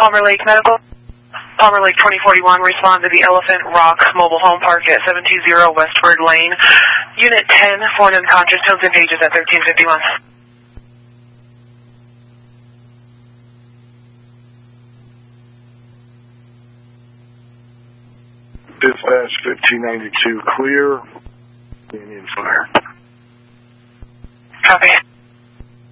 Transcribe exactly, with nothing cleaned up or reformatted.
Palmer Lake Medical. Palmer Lake twenty forty-one, respond to the Elephant Rock Mobile Home Park at seven two zero Westward Lane. Unit ten, foreign unconscious, tones and pages at thirteen fifty-one. Dispatch fifteen ninety-two, clear. Indian fire. Copy.